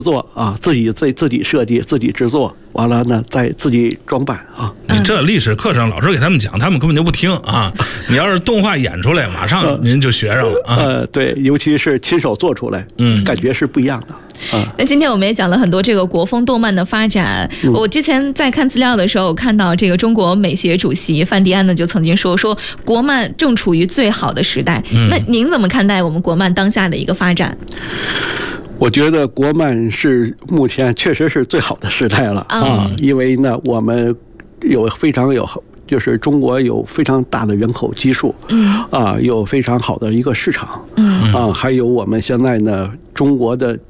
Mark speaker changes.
Speaker 1: 作啊，自己设计、自己制作，完了呢再自己装扮啊。
Speaker 2: 你这历史课程老师给他们讲，他们根本就不听啊！你要是动画演出来，马上您就学上了啊。
Speaker 1: 对，尤其是亲手做出来，感觉是不一样的。
Speaker 3: 那今天我们也讲了很多这个国风动漫的发展。我之前在看资料的时候看到这个中国美协主席范迪安呢就曾经说国漫正处于最好的时代。那您怎么看待我们国漫当下的一个发展？
Speaker 1: 我觉得国漫是目前确实是最好的时代了啊，因为呢我们就是中国有非常大的人口基数，有非常好的一个市场，还有我们现在呢中国的